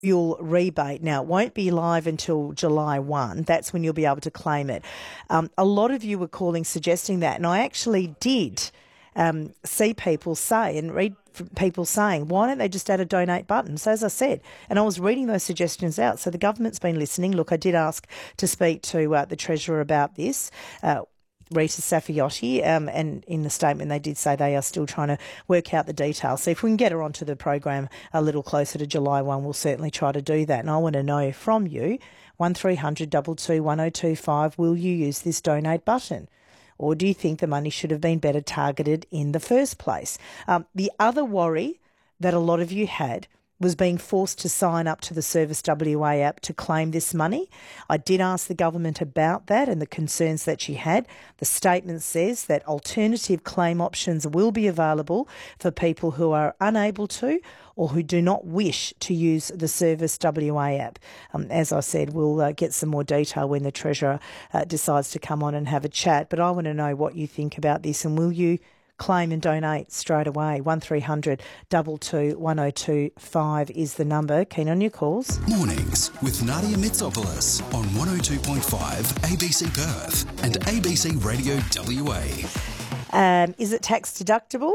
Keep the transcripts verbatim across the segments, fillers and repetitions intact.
fuel rebate. Now, it won't be live until July first. That's when you'll be able to claim it. Um, a lot of you were calling suggesting that, and I actually did um, see people say and read people saying, why don't they just add a donate button? So as I said, and I was reading those suggestions out, so the government's been listening. Look, I did ask to speak to uh, the Treasurer about this, uh, Rita Safiotti, um, and in the statement they did say they are still trying to work out the details. So if we can get her onto the program a little closer to July first, we'll certainly try to do that. And I want to know from you, one three hundred two two one oh two five, will you use this donate button? Or do you think the money should have been better targeted in the first place? Um, the other worry that a lot of you had was being forced to sign up to the Service W A app to claim this money. I did ask the government about that and the concerns that she had. The statement says that alternative claim options will be available for people who are unable to or who do not wish to use the Service W A app. Um, as I said, we'll uh, get some more detail when the Treasurer uh, decides to come on and have a chat. But I want to know what you think about this, and will you claim and donate straight away? one three hundred two two one oh two five is the number. Keen on your calls. Mornings with Nadia Mitsopoulos on one oh two point five A B C Perth and A B C Radio W A. Um, is it tax deductible?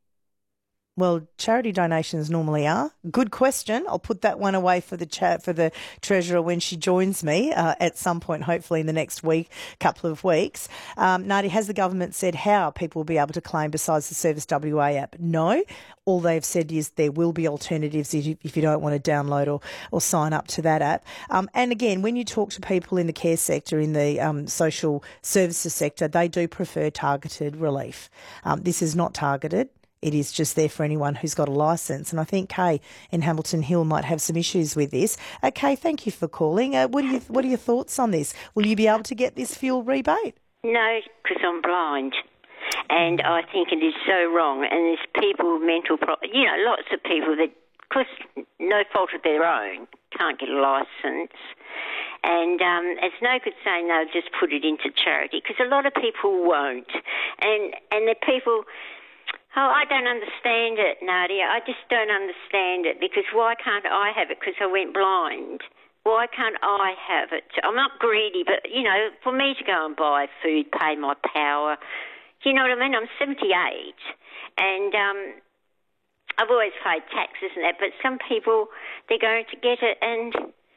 Well, charity donations normally are. Good question. I'll put that one away for the chat for the Treasurer when she joins me uh, at some point, hopefully in the next week, couple of weeks. Um, Nadia, has the government said how people will be able to claim besides the Service W A app? No. All they've said is there will be alternatives if you, if you don't want to download or, or sign up to that app. Um, and again, when you talk to people in the care sector, in the um, social services sector, they do prefer targeted relief. Um, this is not targeted. It is just there for anyone who's got a licence. And I think Kay in Hamilton Hill might have some issues with this. Uh, Kay, thank you for calling. Uh, what, are you, what are your thoughts on this? Will you be able to get this fuel rebate? No, because I'm blind. And I think it is so wrong. And there's people with mental problems, you know, lots of people that, because no fault of their own, can't get a licence. And um, it's no good saying, no, just put it into charity, because a lot of people won't. And, and the people... Oh, I don't understand it, Nadia. I just don't understand it, because why can't I have it? Because I went blind. Why can't I have it? I'm not greedy, but, you know, for me to go and buy food, pay my power, you know what I mean? I'm seventy-eight, and um, I've always paid taxes and that, but some people, they're going to get it and...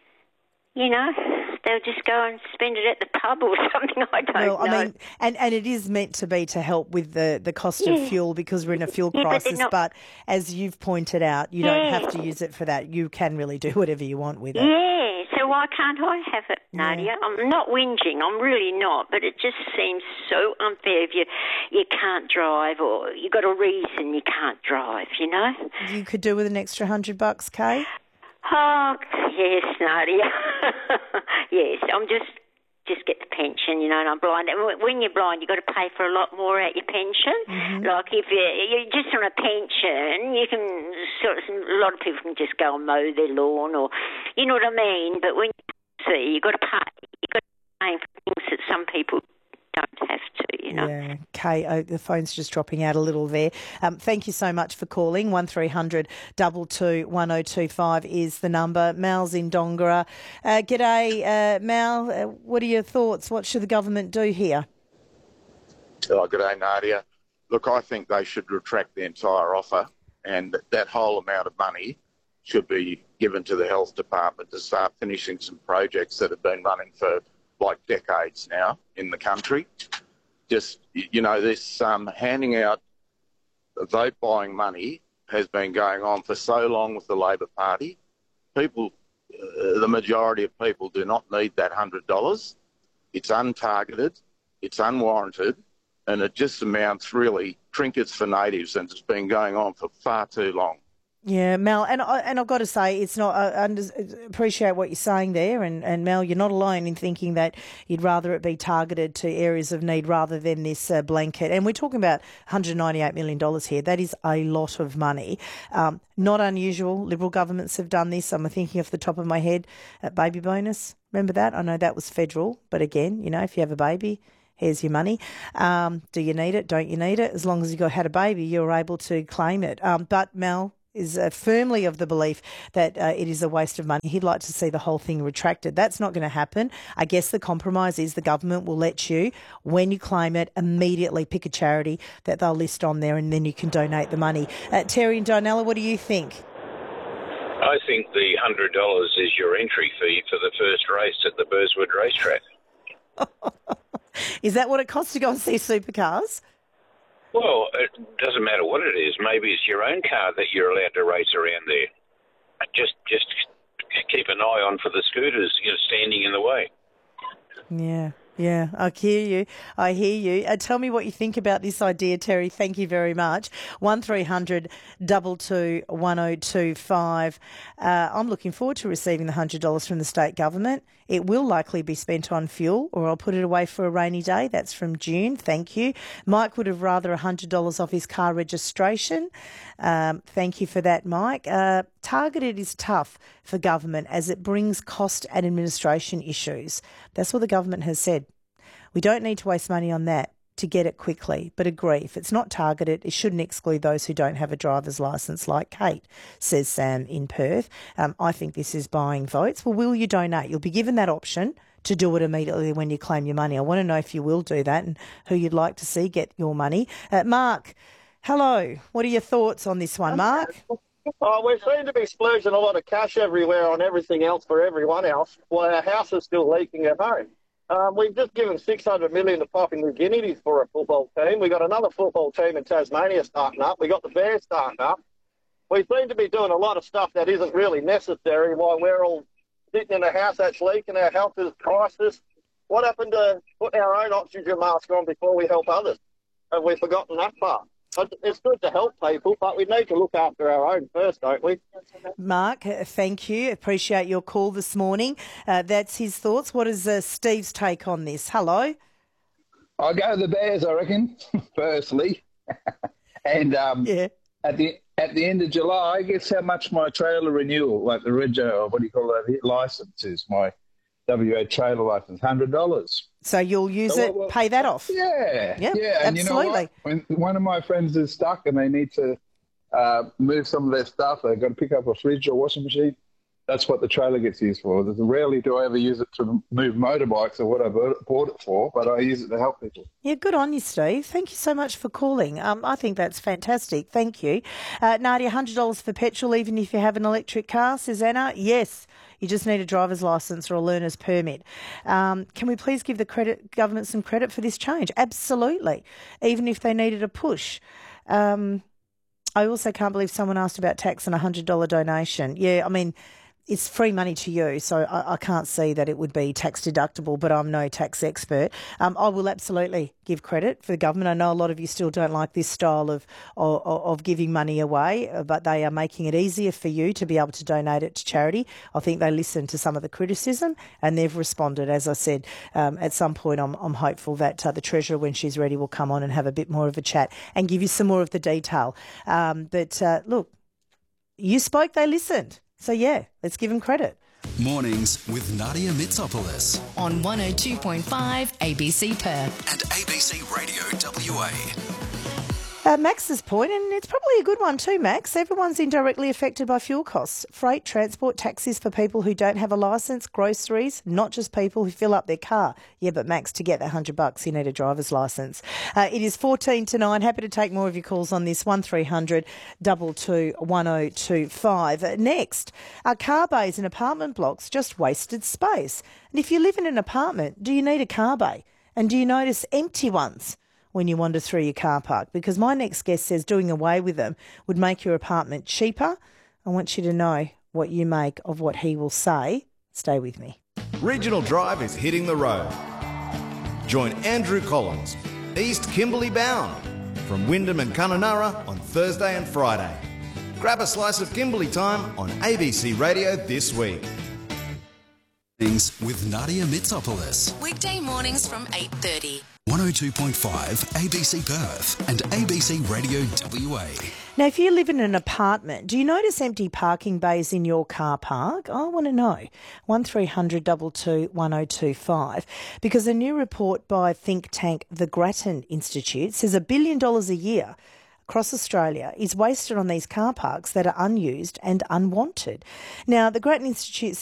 You know, they'll just go and spend it at the pub or something. I don't well, know. I mean, and, and it is meant to be to help with the, the cost yeah. of fuel, because we're in a fuel yeah, crisis. But, not... but as you've pointed out, you yeah. don't have to use it for that. You can really do whatever you want with it. Yeah, so why can't I have it, Nadia? Yeah. I'm not whinging. I'm really not. But it just seems so unfair if you, you can't drive, or you've got a reason you can't drive, you know? You could do with an extra hundred bucks, Kay? Oh, yes, Nadia. Yes, I'm just just get the pension, you know, and I'm blind. And when you're blind, you've got to pay for a lot more out your pension. Mm-hmm. Like if you're, you're just on a pension, you can sort of, a lot of people can just go and mow their lawn, or, you know what I mean? But when you see, you've got to pay, you've got to pay for things that some people don't have to, you know. Yeah, Kay, oh, the phone's just dropping out a little there. Um, thank you so much for calling. one three hundred two two one oh two five is the number. Mal's in Dongara. Uh, g'day, uh, Mal. Uh, what are your thoughts? What should the government do here? Oh, g'day, Nadia. Look, I think they should retract the entire offer, and that whole amount of money should be given to the health department to start finishing some projects that have been running for like decades now in the country. Just, you know, this um, handing out vote buying money has been going on for so long with the Labor Party. People, uh, the majority of people do not need that one hundred dollars. It's untargeted, it's unwarranted, and it just amounts really trinkets for natives, and it's been going on for far too long. Yeah, Mel, and I and I've got to say, it's not. I under, appreciate what you're saying there, and, and Mel, you're not alone in thinking that you'd rather it be targeted to areas of need rather than this uh, blanket. And we're talking about one hundred ninety-eight million dollars here. That is a lot of money. Um, not unusual. Liberal governments have done this. I'm thinking off the top of my head, uh, baby bonus. Remember that? I know that was federal, but again, you know, if you have a baby, here's your money. Um, do you need it? Don't you need it? As long as you got had a baby, you're able to claim it. Um, but Mel, is uh, firmly of the belief that uh, it is a waste of money. He'd like to see the whole thing retracted. That's not going to happen. I guess the compromise is the government will let you, when you claim it, immediately pick a charity that they'll list on there and then you can donate the money. Uh, Terry and Dinella, what do you think? I think the one hundred dollars is your entry fee for the first race at the Burswood racetrack. Is that what it costs to go and see supercars? Well, it doesn't matter what it is. Maybe it's your own car that you're allowed to race around there. Just just keep an eye on for the scooters, you know, standing in the way. Yeah, yeah, I hear you. I hear you. Uh, tell me what you think about this idea, Terry. Thank you very much. one three hundred two two one oh two five. Uh, I'm looking forward to receiving the one hundred dollars from the state government. It will likely be spent on fuel, or I'll put it away for a rainy day. That's from June. Thank you. Mike would have rather one hundred dollars off his car registration. Um, thank you for that, Mike. Uh, targeted is tough for government as it brings cost and administration issues. That's what the government has said. We don't need to waste money on that to get it quickly, but agree, if it's not targeted, it shouldn't exclude those who don't have a driver's licence like Kate, says Sam in Perth. Um, I think this is buying votes. Well, will you donate? You'll be given that option to do it immediately when you claim your money. I want to know if you will do that and who you'd like to see get your money. Uh, Mark, hello. What are your thoughts on this one, Mark? Oh, we seem to be splurging a lot of cash everywhere on everything else for everyone else, while our house is still leaking at home. Um, we've just given six hundred million dollars to Papua New Guinea for a football team. We've got another football team in Tasmania starting up. We've got the Bears starting up. We seem to be doing a lot of stuff that isn't really necessary while we're all sitting in a house that's leaking. Our health is crisis. What happened to putting our own oxygen mask on before we help others? Have we forgotten that part? It's good to help people, but we need to look after our own first, don't we? Mark, thank you. Appreciate your call this morning. Uh, that's his thoughts. What is uh, Steve's take on this? Hello? I'll go the Bears, I reckon, firstly. and um, yeah. at the at the end of July, guess how much my trailer renewal, like the Rego, or what do you call that, licence is, my W A trailer licence, one hundred dollars. So you'll use it, well, pay that off? Yeah. Yep, yeah. And absolutely. You know what? When one of my friends is stuck and they need to uh, move some of their stuff, they've got to pick up a fridge or washing machine, that's what the trailer gets used for. Rarely do I ever use it to move motorbikes or what I bought it for, but I use it to help people. Yeah, good on you, Steve. Thank you so much for calling. Um, I think that's fantastic. Thank you. Uh, Nadia, one hundred dollars for petrol even if you have an electric car, says Anna. Yes. You just need a driver's licence or a learner's permit. Um, can we please give the credit government some credit for this change? Absolutely, even if they needed a push. Um, I also can't believe someone asked about tax and a one hundred dollars donation. Yeah, I mean, it's free money to you, so I, I can't see that it would be tax deductible, but I'm no tax expert. Um, I will absolutely give credit for the government. I know a lot of you still don't like this style of, of, of giving money away, but they are making it easier for you to be able to donate it to charity. I think they listened to some of the criticism and they've responded. As I said, um, at some point I'm, I'm hopeful that uh, the Treasurer, when she's ready, will come on and have a bit more of a chat and give you some more of the detail. Um, but uh, look, you spoke, they listened. So, yeah, let's give them credit. Mornings with Nadia Mitsopoulos on one oh two point five A B C Perth and A B C Radio W A. Uh, Max's point, and it's probably a good one too, Max. Everyone's indirectly affected by fuel costs. Freight, transport, taxis for people who don't have a licence, groceries, not just people who fill up their car. Yeah, but Max, to get that one hundred bucks, you need a driver's licence. Uh, it is fourteen to nine. Happy to take more of your calls on this, one three hundred two two one oh two five. Uh, next, are car bays in apartment blocks just wasted space? And if you live in an apartment, do you need a car bay? And do you notice empty ones when you wander through your car park? Because my next guest says doing away with them would make your apartment cheaper. I want you to know what you make of what he will say. Stay with me. Regional Drive is hitting the road. Join Andrew Collins, East Kimberley bound, from Wyndham and Kununurra on Thursday and Friday. Grab a slice of Kimberley time on A B C Radio this week. Things with Nadia Mitsopoulos. Weekday mornings from eight thirty. one oh two point five A B C Perth and A B C Radio W A. Now, if you live in an apartment, do you notice empty parking bays in your car park? I want to know. one three hundred two two one oh two five. Because a new report by think tank The Grattan Institute says a billion dollars a year across Australia is wasted on these car parks that are unused and unwanted. Now, the Grattan Institute